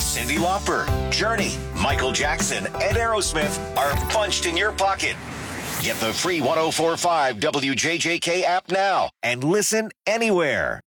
Cyndi Lauper, Journey, Michael Jackson, and Aerosmith are punched in your pocket. Get the free 104.5 WJJK app now and listen anywhere.